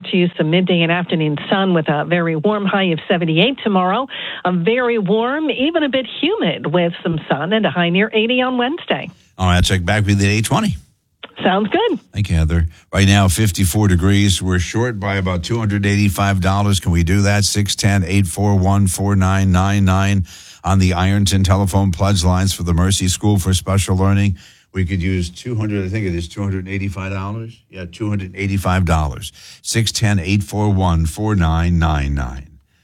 to some midday and afternoon sun with a very warm high of 78 tomorrow. A very warm, even a bit humid with some sun and a high near 80 on Wednesday. All right, check back with the 820. Sounds good. Thank you, Heather. Right now, 54 degrees. We're short by about $285. Can we do that? 610-841-4999 on the Ironton telephone pledge lines for the Mercy School for Special Learning. We could use $285. Yeah, $285. 610-841-4999.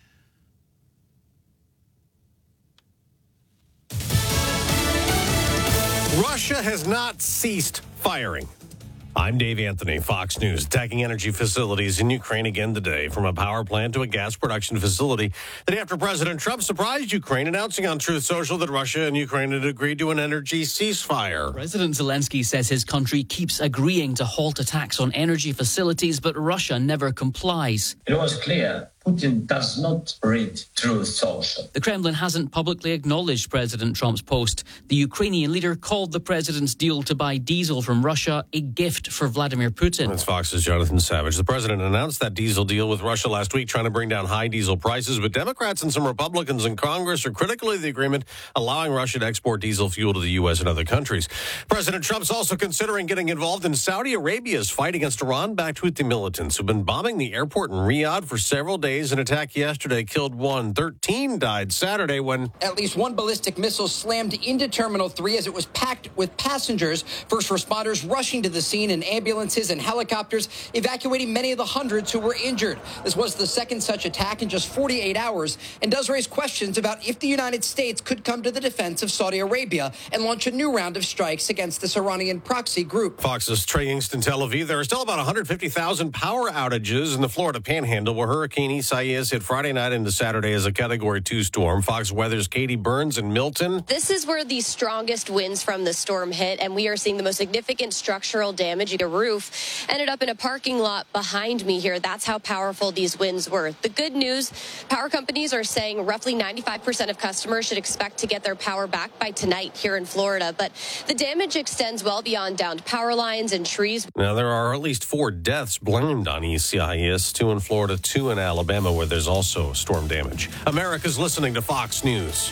Russia has not ceased firing. I'm Dave Anthony, Fox News. Attacking energy facilities in Ukraine again today, from a power plant to a gas production facility. The day after President Trump surprised Ukraine, announcing on Truth Social that Russia and Ukraine had agreed to an energy ceasefire. President Zelensky says his country keeps agreeing to halt attacks on energy facilities, but Russia never complies. It was clear Putin does not read Truth Social. The Kremlin hasn't publicly acknowledged President Trump's post. The Ukrainian leader called the president's deal to buy diesel from Russia a gift for Vladimir Putin. That's Fox's Jonathan Savage. The president announced that diesel deal with Russia last week, trying to bring down high diesel prices, but Democrats and some Republicans in Congress are critical of the agreement, allowing Russia to export diesel fuel to the U.S. and other countries. President Trump's also considering getting involved in Saudi Arabia's fight against Iran-backed Houthi militants who've been bombing the airport in Riyadh for several days. An attack yesterday killed 1. 13 died Saturday when at least one ballistic missile slammed into Terminal 3 as it was packed with passengers. First responders rushing to the scene in ambulances and helicopters, evacuating many of the hundreds who were injured. This was the second such attack in just 48 hours and does raise questions about if the United States could come to the defense of Saudi Arabia and launch a new round of strikes against this Iranian proxy group. Fox's Trey Yingst in Tel Aviv. There are still about 150,000 power outages in the Florida Panhandle, where Hurricane Isaias hit Friday night into Saturday as a Category 2 storm. Fox Weather's Katie Burns in Milton. This is where the strongest winds from the storm hit, and we are seeing the most significant structural damage. The roof ended up in a parking lot behind me here. That's how powerful these winds were. The good news, power companies are saying roughly 95% of customers should expect to get their power back by tonight here in Florida. But the damage extends well beyond downed power lines and trees. Now, there are at least 4 deaths blamed on Isaias, 2 in Florida, 2 in Alabama, where there's also storm damage. America's listening to Fox News.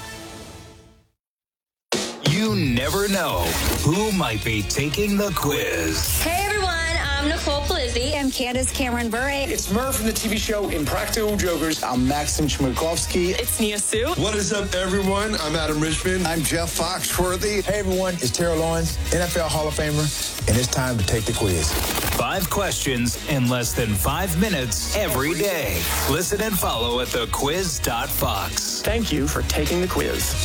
You never know who might be taking the quiz. Hey everyone, I'm Nicole Palizzi. I'm Candace Cameron Bure. It's Murph from the TV show Impractical Jokers. I'm Maxim Chmerkovskiy. It's Nia Sue. What is up, everyone? I'm Adam Richmond. I'm Jeff Foxworthy. Hey everyone, it's Terrell Owens, NFL Hall of Famer, and it's time to take the quiz. 5 questions in less than 5 minutes every day. Listen and follow at thequiz.fox. Thank you for taking the quiz.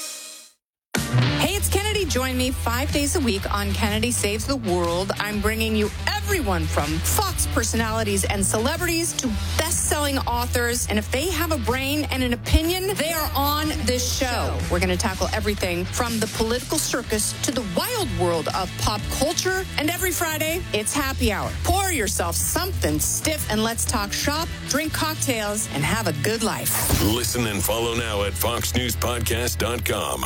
Hey, it's Kennedy. Join me 5 days a week on Kennedy Saves the World. I'm bringing you everyone from Fox personalities and celebrities to best-selling authors. And if they have a brain and an opinion, they are on this show. We're going to tackle everything from the political circus to the wild world of pop culture. And every Friday, it's happy hour. Pour yourself something stiff and let's talk shop, drink cocktails, and have a good life. Listen and follow now at foxnewspodcast.com.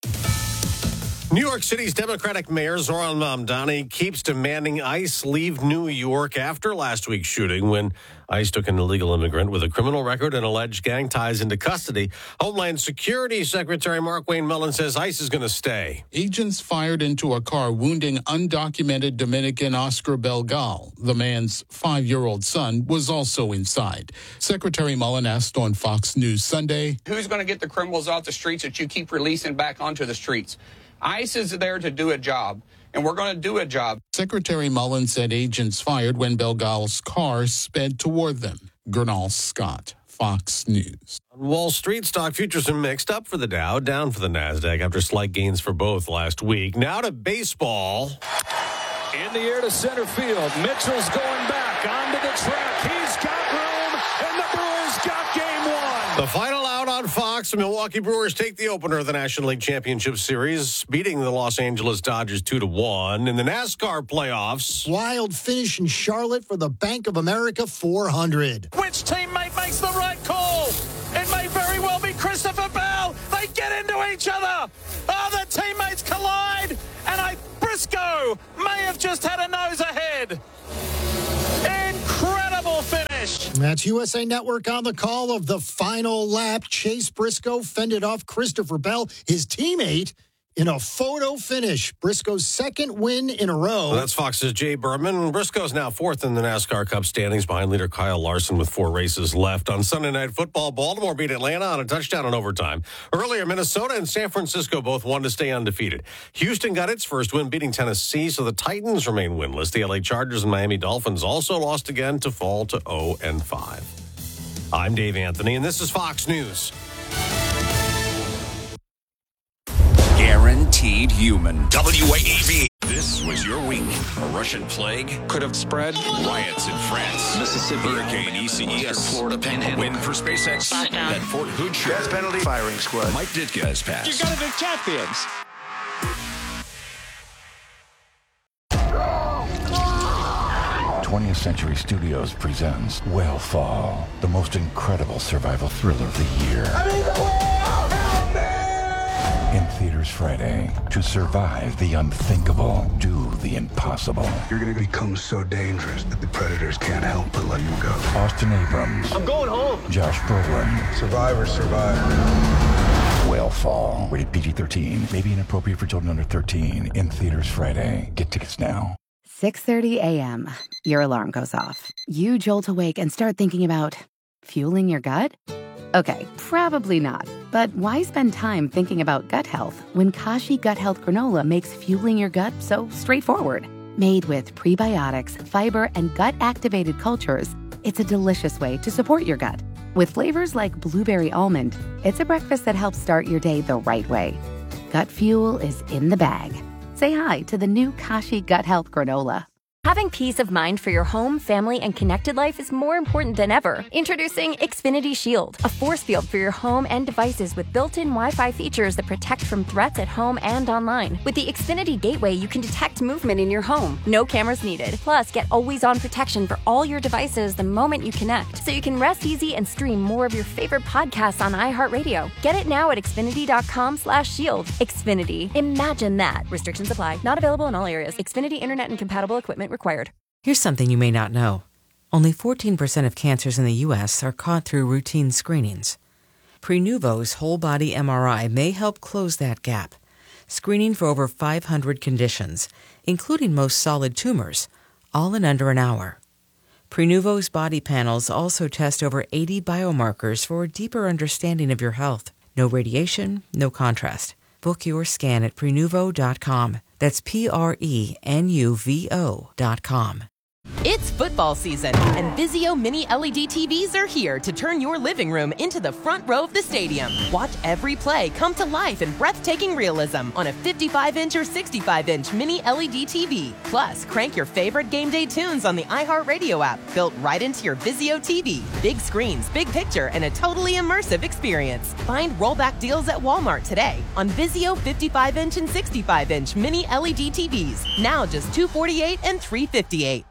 New York City's Democratic Mayor Zoran Mamdani keeps demanding ICE leave New York after last week's shooting when ICE took an illegal immigrant with a criminal record and alleged gang ties into custody. Homeland Security Secretary Markwayne Mullin says ICE is going to stay. Agents fired into a car, wounding undocumented Dominican Oscar Belgal. The man's 5-year-old son was also inside. Secretary Mullin asked on Fox News Sunday, who's going to get the criminals off the streets that you keep releasing back onto the streets? ICE is there to do a job, and we're going to do a job. Secretary Mullin said agents fired when Belgal's car sped toward them. Gernal Scott, Fox News. On Wall Street, stock futures are mixed, up for the Dow, down for the NASDAQ after slight gains for both last week. Now to baseball. In the air to center field. Mitchell's going back onto the track. He's got room, and the Brewers got game 1. The final out on Fox. The Milwaukee Brewers take the opener of the National League Championship Series, beating the Los Angeles Dodgers 2-1. In the NASCAR playoffs, wild finish in Charlotte for the Bank of America 400. Which teammate makes the right call? It may very well be Christopher Bell. They get into each other. Oh, the teammates collide, and Briscoe may have just had a nose ahead. Incredible finish. That's USA Network on the call of the final lap. Chase Briscoe fended off Christopher Bell, his teammate, in a photo finish. Briscoe's second win in a row. Well, that's Fox's Jay Berman. Briscoe's now fourth in the NASCAR Cup standings behind leader Kyle Larson with 4 races left. On Sunday Night Football, Baltimore beat Atlanta on a touchdown in overtime. Earlier, Minnesota and San Francisco both won to stay undefeated. Houston got its first win, beating Tennessee, so the Titans remain winless. The LA Chargers and Miami Dolphins also lost again to fall to 0-5. I'm Dave Anthony, and this is Fox News. Guaranteed human. WAEB. This was your week. A Russian plague could have spread. Riots in France. Mississippi. Hurricane ECES. Florida Panhandle. Win for SpaceX. That Fort Hood show. Gas penalty. Firing squad. Mike Ditka has passed. You're going to be champions. 20th Century Studios presents Whale-Fall, the most incredible survival thriller of the year. In theaters Friday. To survive the unthinkable, do the impossible. You're going to become so dangerous that the predators can't help but let you go. Austin Abrams. I'm going home. Josh Brolin. Survivors survive. Whale-Fall. Rated PG-13. May be inappropriate for children under 13. In theaters Friday. Get tickets now. 6:30 a.m. Your alarm goes off. You jolt awake and start thinking about fueling your gut? Okay, probably not. But why spend time thinking about gut health when Kashi Gut Health Granola makes fueling your gut so straightforward? Made with prebiotics, fiber, and gut-activated cultures, it's a delicious way to support your gut. With flavors like blueberry almond, it's a breakfast that helps start your day the right way. Gut fuel is in the bag. Say hi to the new Kashi Gut Health Granola. Having peace of mind for your home, family, and connected life is more important than ever. Introducing Xfinity Shield, a force field for your home and devices with built-in Wi-Fi features that protect from threats at home and online. With the Xfinity Gateway, you can detect movement in your home. No cameras needed. Plus, get always-on protection for all your devices the moment you connect, so you can rest easy and stream more of your favorite podcasts on iHeartRadio. Get it now at Xfinity.com/shield. Xfinity. Imagine that. Restrictions apply. Not available in all areas. Xfinity Internet and compatible equipment required. Here's something you may not know. Only 14% of cancers in the U.S. are caught through routine screenings. Prenuvo's whole-body MRI may help close that gap, screening for over 500 conditions, including most solid tumors, all in under an hour. Prenuvo's body panels also test over 80 biomarkers for a deeper understanding of your health. No radiation, no contrast. Book your scan at Prenuvo.com. That's Prenuvo.com. It's football season, and Vizio Mini LED TVs are here to turn your living room into the front row of the stadium. Watch every play come to life in breathtaking realism on a 55-inch or 65-inch Mini LED TV. Plus, crank your favorite game day tunes on the iHeartRadio app, built right into your Vizio TV. Big screens, big picture, and a totally immersive experience. Find rollback deals at Walmart today on Vizio 55-inch and 65-inch Mini LED TVs. Now just $248 and $358.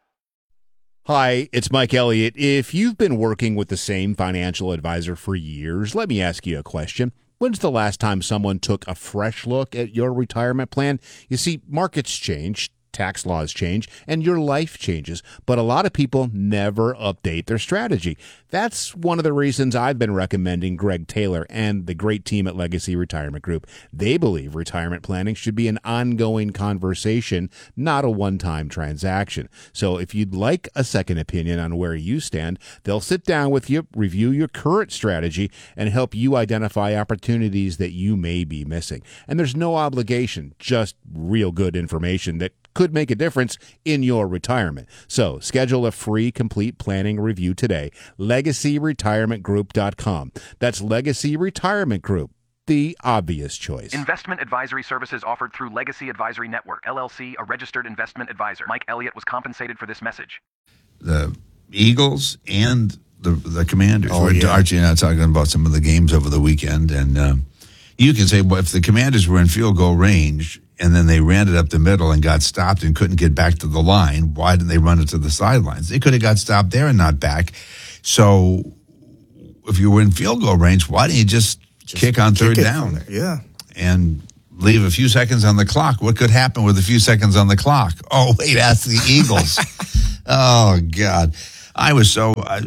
Hi, it's Mike Elliott. If you've been working with the same financial advisor for years, let me ask you a question. When's the last time someone took a fresh look at your retirement plan? You see, markets change, tax laws change, and your life changes, but a lot of people never update their strategy. That's one of the reasons I've been recommending Greg Taylor and the great team at Legacy Retirement Group. They believe retirement planning should be an ongoing conversation, not a one-time transaction. So if you'd like a second opinion on where you stand, they'll sit down with you, review your current strategy, and help you identify opportunities that you may be missing. And there's no obligation, just real good information that could make a difference in your retirement. So schedule a free complete planning review today. LegacyRetirementGroup.com. That's Legacy Retirement Group, the obvious choice. Investment advisory services offered through Legacy Advisory Network, LLC, a registered investment advisor. Mike Elliott was compensated for this message. The Eagles and the Commanders. Yeah. Archie and I were talking about some of the games over the weekend, and you can say, well, if the Commanders were in field goal range and then they ran it up the middle and got stopped and couldn't get back to the line, why didn't they run it to the sidelines? They could have got stopped there and not back. So if you were in field goal range, why didn't you just kick on third down? Yeah. And leave a few seconds on the clock. What could happen with a few seconds on the clock? Oh, wait, ask the Eagles. Oh, God. I was so I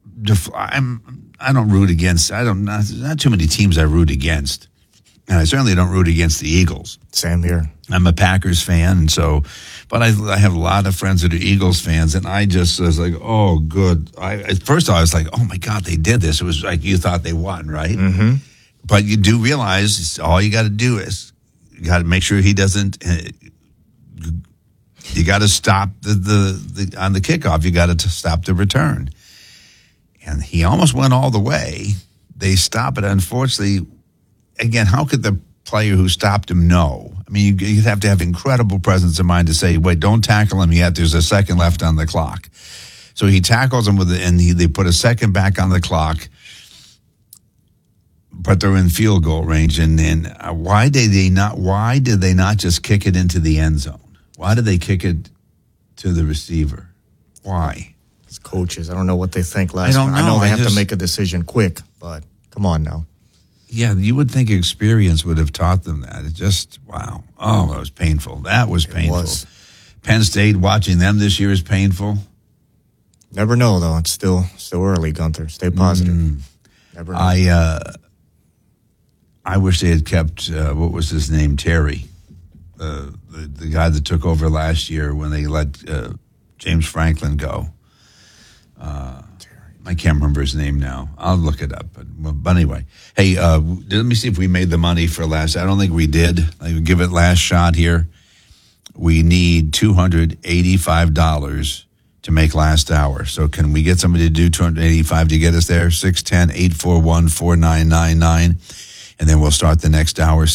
don't root against. Not too many teams I root against, and I certainly don't root against the Eagles. Same here. I'm a Packers fan, and so, but I have a lot of friends that are Eagles fans, and I just was like, oh, good. At first, I was like, oh my God, they did this. It was like you thought they won, right? Mm-hmm. But you do realize all you got to do is you got to make sure he doesn't. You got to stop the on the kickoff. You got to stop the return, and he almost went all the way. They stop it. Unfortunately, again, how could the player who stopped him know? I mean, you'd have to have incredible presence of mind to say, "Wait, don't tackle him yet. There's a second left on the clock." So he tackles him they put a second back on the clock. But they're in field goal range, and why did they not just kick it into the end zone? Why did they kick it to the receiver? Why? It's coaches. I don't know what they think last I don't know. I know they have to make a decision quick, but come on now. Yeah, you would think experience would have taught them that. It just, wow. Oh, that was painful. That was painful. It was. Penn State, watching them this year is painful. Never know, though. It's still early, Gunther. Stay positive. Never know. I wish they had kept, what was his name, Terry, the guy that took over last year when they let James Franklin go. I can't remember his name now. I'll look it up. But anyway, hey, let me see if we made the money for last. I don't think we did. I would give it last shot here. We need $285 to make last hour. So can we get somebody to do $285 to get us there? 610-841-4999. And then we'll start the next hour,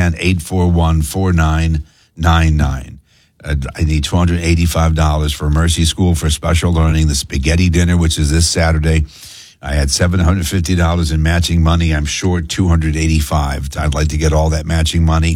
610-841-4999. I need $285 for Mercy School for special learning, the spaghetti dinner, which is this Saturday. I had $750 in matching money. I'm short $285. I'd like to get all that matching money.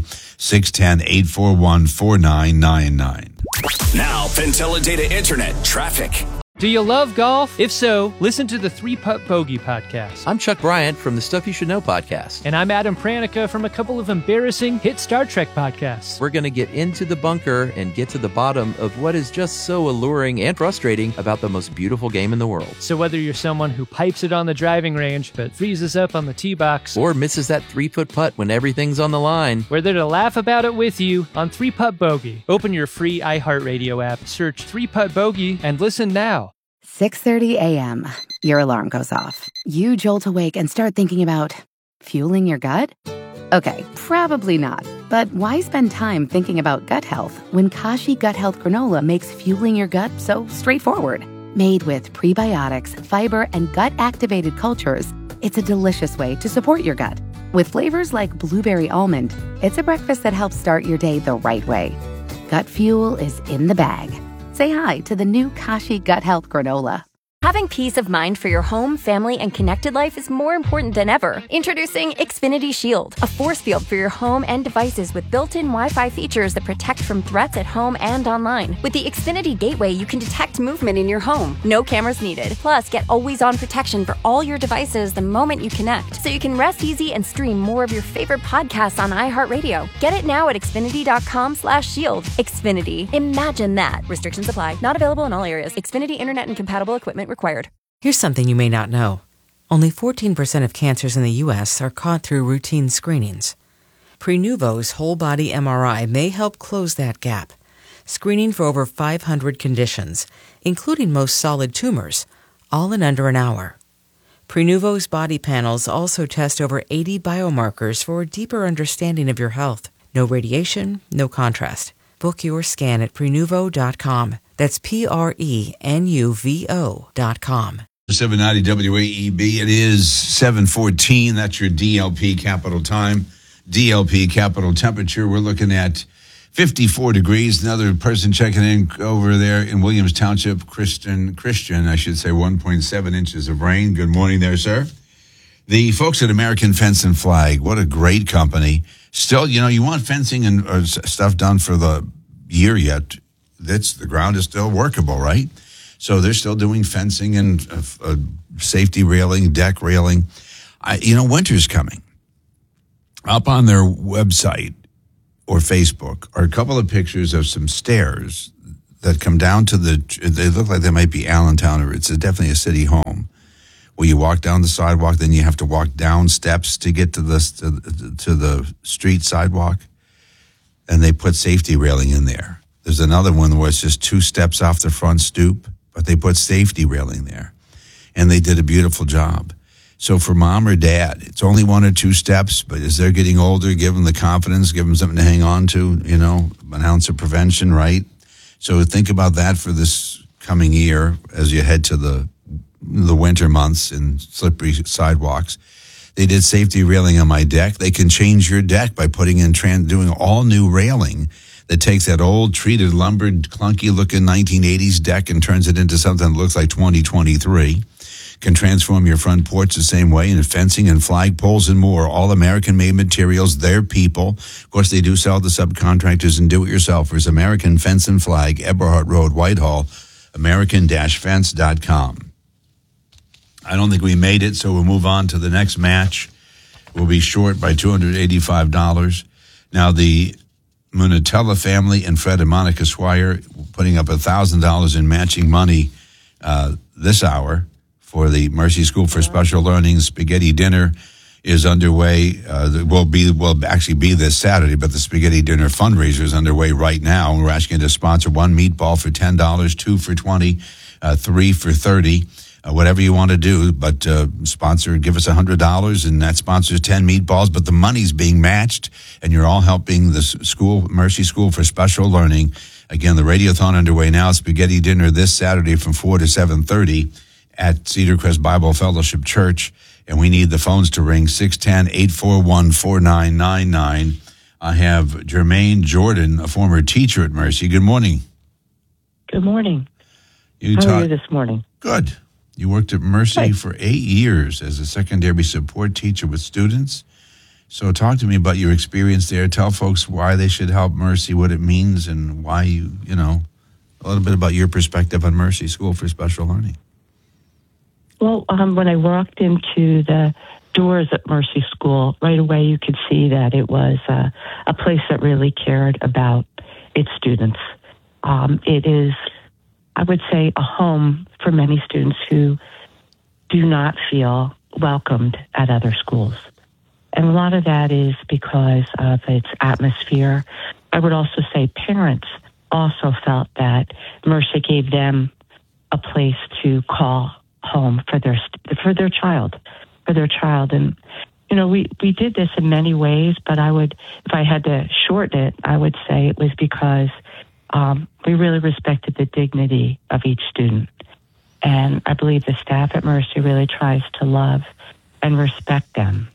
610-841-4999. Now, Pentella Data Internet traffic. Do you love golf? If so, listen to the 3-Putt Bogey podcast. I'm Chuck Bryant from the Stuff You Should Know podcast. And I'm Adam Pranica from a couple of embarrassing hit Star Trek podcasts. We're going to get into the bunker and get to the bottom of what is just so alluring and frustrating about the most beautiful game in the world. So whether you're someone who pipes it on the driving range but freezes up on the tee box, or misses that 3-foot putt when everything's on the line, we're there to laugh about it with you on 3-Putt Bogey. Open your free iHeartRadio app, search 3-Putt Bogey, and listen now. 6:30 a.m. Your alarm goes off. You jolt awake and start thinking about fueling your gut? Okay, probably not. But why spend time thinking about gut health when Kashi Gut Health Granola makes fueling your gut so straightforward? Made with prebiotics, fiber, and gut-activated cultures, it's a delicious way to support your gut. With flavors like blueberry almond, it's a breakfast that helps start your day the right way. Gut fuel is in the bag. Say hi to the new Kashi Gut Health Granola. Having peace of mind for your home, family, and connected life is more important than ever. Introducing Xfinity Shield, a force field for your home and devices with built-in Wi-Fi features that protect from threats at home and online. With the Xfinity Gateway, you can detect movement in your home. No cameras needed. Plus, get always-on protection for all your devices the moment you connect, so you can rest easy and stream more of your favorite podcasts on iHeartRadio. Get it now at Xfinity.com/shield. Xfinity. Imagine that. Restrictions apply. Not available in all areas. Xfinity Internet and compatible equipment required. Here's something you may not know. Only 14% of cancers in the U.S. are caught through routine screenings. Prenuvo's whole-body MRI may help close that gap, screening for over 500 conditions, including most solid tumors, all in under an hour. Prenuvo's body panels also test over 80 biomarkers for a deeper understanding of your health. No radiation, no contrast. Book your scan at Prenuvo.com. That's Prenuvo.com. 790 WAEB. It is 7:14. That's your DLP capital time. DLP capital temperature. We're looking at 54 degrees. Another person checking in over there in Williams Township, Christian, I should say, 1.7 inches of rain. Good morning there, sir. The folks at American Fence and Flag, what a great company. Still, you want fencing and stuff done for the year yet. The ground is still workable, right? So they're still doing fencing and safety railing, deck railing. Winter's coming. Up on their website or Facebook are a couple of pictures of some stairs that come down to they look like they might be Allentown, or it's definitely a city home, where you walk down the sidewalk, then you have to walk down steps to get to the street sidewalk, and they put safety railing in there. There's another one where it's just 2 steps off the front stoop, but they put safety railing there, and they did a beautiful job. So for mom or dad, it's only 1 or 2 steps, but as they're getting older, give them the confidence, give them something to hang on to, an ounce of prevention, right? So think about that for this coming year as you head to the winter months and slippery sidewalks. They did safety railing on my deck. They can change your deck by putting in, doing all new railing that takes that old treated lumber, clunky looking 1980s deck and turns it into something that looks like 2023. Can transform your front porch the same way, and fencing and flagpoles and more. All American-made materials, their people. Of course, they do sell to subcontractors and do-it-yourselfers. American Fence and Flag, Eberhart Road, Whitehall, American-Fence.com. I don't think we made it, so we'll move on to the next match. We'll be short by $285. Now, the Munatella family and Fred and Monica Swire putting up $1,000 in matching money this hour for the Mercy School for Special Learning. Spaghetti dinner is underway. Will actually be this Saturday, but the spaghetti dinner fundraiser is underway right now. We're asking you to sponsor 1 meatball for $10, 2 for $20, 3 for $30. Whatever you want to do, but sponsor, give us $100, and that sponsors 10 meatballs, but the money's being matched, and you're all helping the school, Mercy School for Special Learning. Again, the radiothon underway now. Spaghetti dinner this Saturday from 4 to 7:30 at Cedar Crest Bible Fellowship Church, and we need the phones to ring 610-841-4999. I have Jermaine Jordan, a former teacher at Mercy. Good morning. Good morning. How are you this morning? Good. You worked at Mercy for 8 years as a secondary support teacher with students. So talk to me about your experience there. Tell folks why they should help Mercy, what it means, and why a little bit about your perspective on Mercy School for Special Learning. Well, when I walked into the doors at Mercy School, right away you could see that it was a place that really cared about its students. It is, I would say, a home for many students who do not feel welcomed at other schools. And a lot of that is because of its atmosphere. I would also say parents also felt that Mercy gave them a place to call home for their child. And, we did this in many ways, but if I had to shorten it, I would say it was because we really respected the dignity of each student. And I believe the staff at Mercy really tries to love and respect them.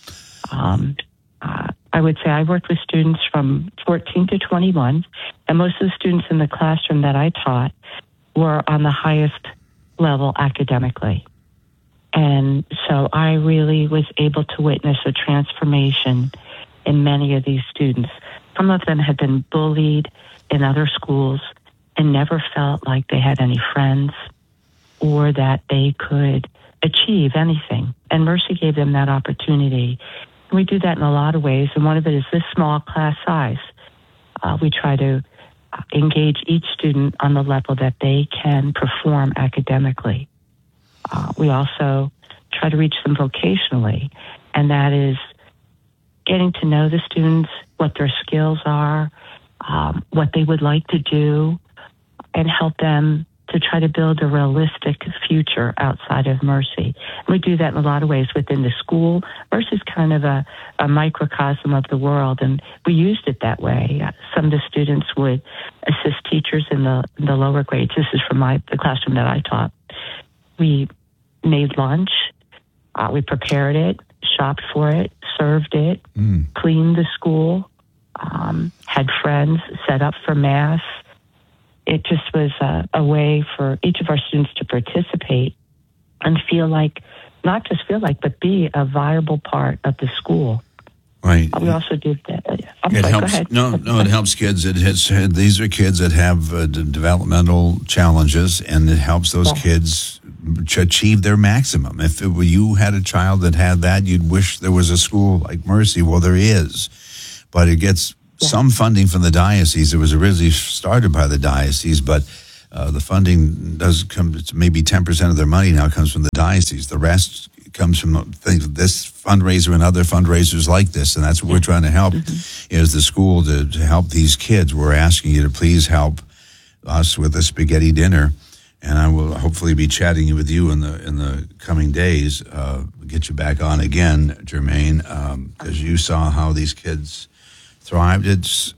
I would say I worked with students from 14 to 21, and most of the students in the classroom that I taught were on the highest level academically. And so I really was able to witness a transformation in many of these students. Some of them had been bullied in other schools and never felt like they had any friends or that they could achieve anything. And Mercy gave them that opportunity. And we do that in a lot of ways, and one of it is this small class size. We try to engage each student on the level that they can perform academically. We also try to reach them vocationally, and that is getting to know the students, what their skills are, what they would like to do, and help them to try to build a realistic future outside of Mercy. And we do that in a lot of ways within the school. Mercy is kind of a microcosm of the world, and we used it that way. Some of the students would assist teachers in the lower grades. This is from the classroom that I taught. We made lunch, we prepared it, shopped for it, served it, cleaned the school, had friends, set up for Mass. It just was a way for each of our students to participate and not just feel like, but be a viable part of the school. Right. We also did that. It helps kids. These are kids that have developmental challenges, and it helps those kids to achieve their maximum. If you had a child that had that, you'd wish there was a school like Mercy. Well, there is, but it gets some funding from the diocese. It was originally started by the diocese, but the funding does come, it's maybe 10% of their money now comes from the diocese. The rest comes from this fundraiser and other fundraisers like this, and that's what we're trying to help, is the school to help these kids. We're asking you to please help us with a spaghetti dinner, and I will hopefully be chatting with you in the coming days. Get you back on again, Jermaine, because you saw how these kids thrived. It's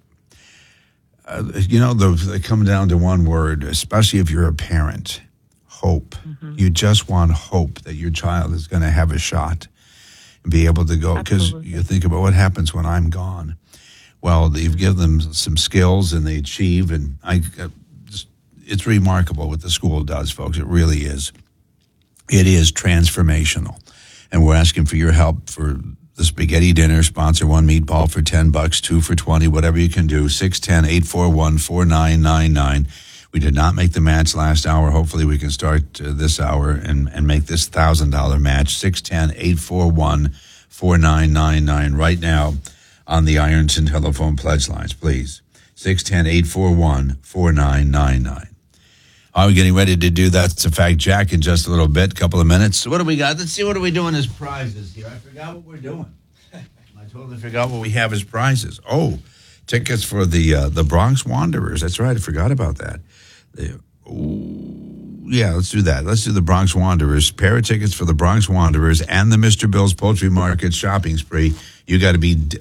they come down to one word, especially if you're a parent: hope. You just want hope that your child is going to have a shot and be able to go, because you think about what happens when I'm gone. Well, you've given them some skills and they achieve, and it's remarkable what the school does, folks. It really is. It is transformational. And we're asking for your help for the spaghetti dinner. Sponsor one meatball for $10, two for $20, whatever you can do. 610-841-4999. We did not make the match last hour. Hopefully we can start this hour and make this $1,000 match. 610-841-4999 right now on the Ironton telephone pledge lines, please. 610-841-4999. Are we getting ready to do That's a Fact, Jack, in just a little bit, couple of minutes? What do we got? Let's see, what are we doing as prizes here? I forgot what we're doing. I totally forgot what we have as prizes. Oh, tickets for the Bronx Wanderers. That's right, I forgot about that. Yeah, let's do that. Let's do the Bronx Wanderers. Pair of tickets for the Bronx Wanderers and the Mr. Bill's Poultry Market shopping spree. You got to beat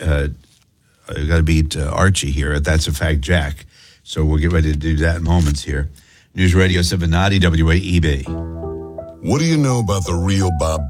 Archie here at That's a Fact, Jack. So we'll get ready to do that in moments here. News Radio 790 WAEB. What do you know about the real Bob